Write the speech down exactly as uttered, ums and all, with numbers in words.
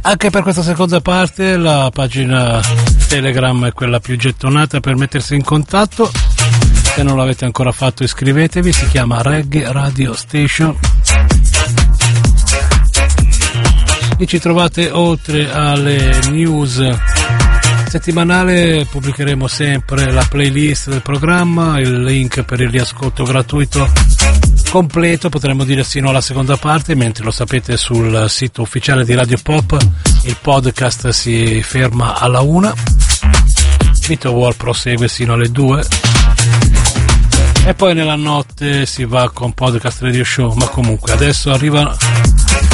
Anche per questa seconda parte la pagina Telegram è quella più gettonata per mettersi in contatto. Se non l'avete ancora fatto iscrivetevi, si chiama Reggae Radio Station. E ci trovate oltre alle news settimanali, pubblicheremo sempre la playlist del programma, il link per il riascolto gratuito completo, potremmo dire sino alla seconda parte, mentre lo sapete sul sito ufficiale di Radio Pop il podcast si ferma alla una, Vito War prosegue sino alle due e poi nella notte si va con Podcast Radio Show. Ma comunque adesso arriva